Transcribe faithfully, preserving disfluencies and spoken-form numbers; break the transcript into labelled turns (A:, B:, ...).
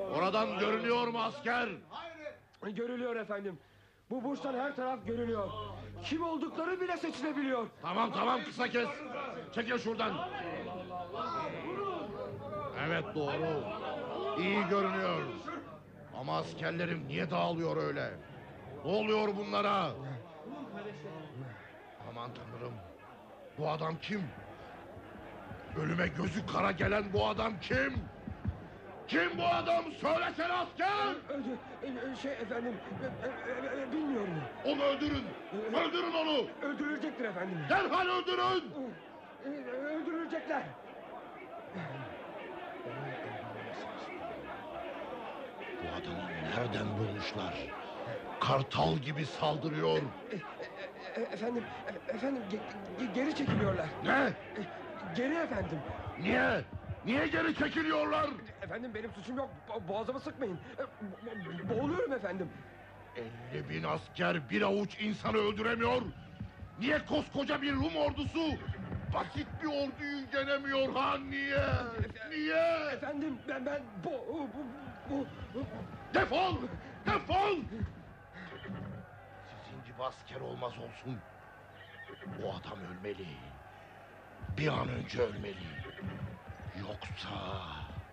A: Oradan görünüyor mu asker?
B: Görülüyor efendim. Bu burçtan her taraf görülüyor. Kim oldukları bile seçilebiliyor.
A: Tamam tamam, kısa kes. Çekil şuradan. Evet, doğru. İyi görünüyor. Ama askerlerim niye dağılıyor öyle? Ne oluyor bunlara? Aman tanrım. Bu adam kim? Ölüme gözü kara gelen bu adam kim? Kim bu adam? Söylesene asker!
B: Şey efendim, bilmiyorum.
A: Onu öldürün. Öldürün onu.
B: Öldürülecektir efendim.
A: Derhal öldürün.
B: Öldürülecekler.
A: Bu adamı nereden bulmuşlar? Kartal gibi saldırıyor.
B: Efendim, efendim geri çekiliyorlar.
A: Ne?
B: Geri efendim.
A: Niye? Niye geri çekiliyorlar?
B: Efendim benim suçum yok. Boğazımı sıkmayın. Boğuluyorum efendim.
A: elli bin asker bir avuç insanı öldüremiyor. Niye koskoca bir Rum ordusu basit bir orduyu yenemiyor ha? Niye? Niye?
B: Efendim ben ben bu bu bu, bu.
A: Defol! Defol! Sizin gibi asker olmaz olsun. O adam ölmeli. Bir an önce ölmeli. Yoksa...